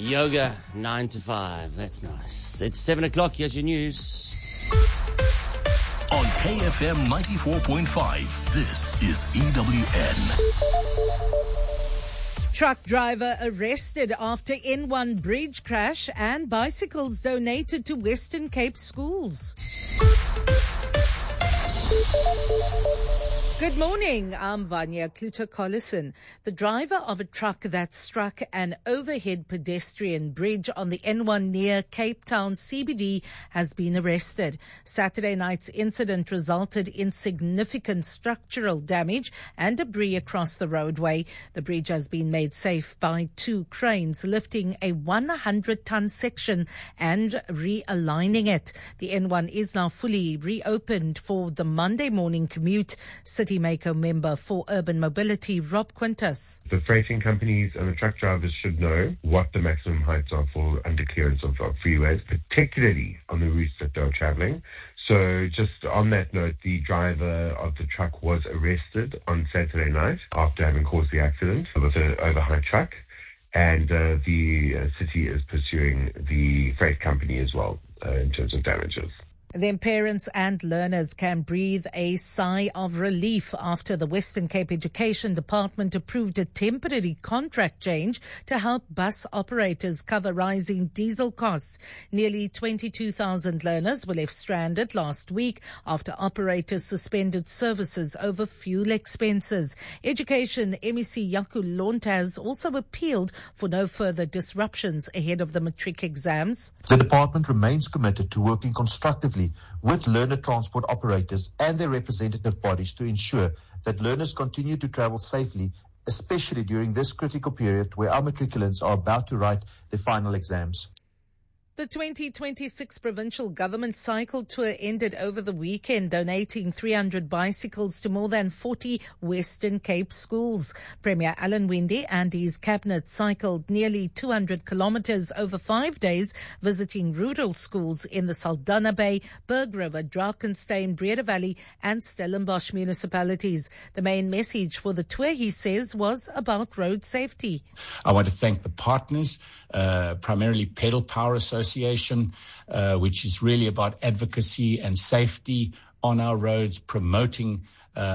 Yoga, 9 to 5. That's nice. It's 7 o'clock. Here's your news. On KFM 94.5, this is EWN. Truck driver arrested after N1 bridge crash and bicycles donated to Western Cape schools. Good morning, I'm Vanya Kluter-Collison. The driver of a truck that struck an overhead pedestrian bridge on the N1 near Cape Town CBD has been arrested. Saturday night's incident resulted in significant structural damage and debris across the roadway. The bridge has been made safe by 2 cranes lifting a 100-ton section and realigning it. The N1 is now fully reopened for the Monday morning commute. City Maker member for Urban Mobility, Rob Quintus. The freighting companies and the truck drivers should know what the maximum heights are for underclearance of freeways, particularly on the routes that they're traveling. So just on that note, the driver of the truck was arrested on Saturday night after having caused the accident with an overheight truck. And the city is pursuing the freight company as well in terms of damages. Then parents and learners can breathe a sigh of relief after the Western Cape Education Department approved a temporary contract change to help bus operators cover rising diesel costs. Nearly 22,000 learners were left stranded last week after operators suspended services over fuel expenses. Education MEC Yaku Lonta has also appealed for no further disruptions ahead of the matric exams. The department remains committed to working constructively with learner transport operators and their representative bodies to ensure that learners continue to travel safely, especially during this critical period where our matriculants are about to write their final exams. The 2026 provincial government cycle tour ended over the weekend, donating 300 bicycles to more than 40 Western Cape schools. Premier Alan Winde and his cabinet cycled nearly 200 kilometers over 5 days, visiting rural schools in the Saldanha Bay, Berg River, Drakensberg, Breda Valley and Stellenbosch municipalities. The main message for the tour, he says, was about road safety. I want to thank the partners, primarily Pedal Power Association, which is really about advocacy and safety on our roads, promoting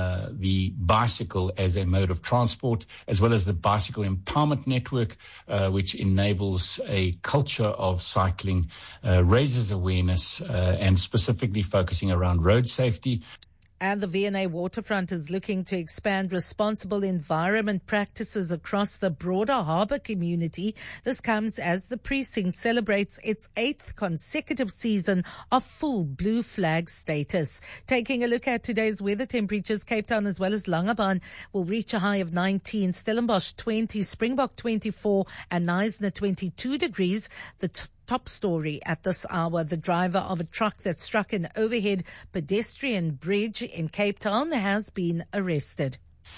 the bicycle as a mode of transport, as well as the Bicycle Empowerment Network, which enables a culture of cycling, raises awareness, and specifically focusing around road safety. And the V&A Waterfront is looking to expand responsible environment practices across the broader harbour community. This comes as the precinct celebrates its 8th consecutive season of full blue flag status. Taking a look at today's weather temperatures, Cape Town as well as Langebaan will reach a high of 19, Stellenbosch 20, Springbok 24 and Knysna 22 degrees. The top story at this hour, the driver of a truck that struck an overhead pedestrian bridge in Cape Town has been arrested.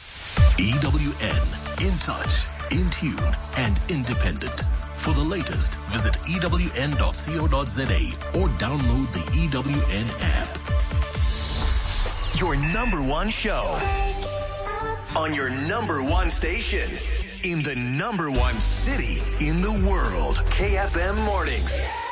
EWN, in touch, in tune and independent. For the latest, visit ewn.co.za or download the EWN app. Your number one show on your number one station. In the number one city in the world, KFM Mornings.